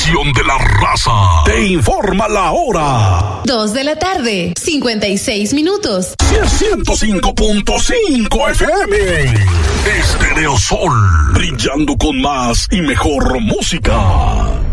estación de la raza. Te informa la hora. 2 de la tarde, 56 minutos. 105.5 FM. Estereosol, brillando con más y mejor música.